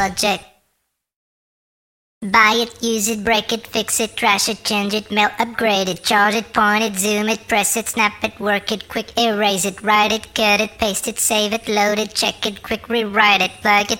project. Buy it, use it, break it, fix it, trash it, change it, mail, upgrade it, charge it, point it, zoom it, press it, snap it, work it, quick erase it, write it, cut it, paste it, save it, load it, check it, quick rewrite it, plug it,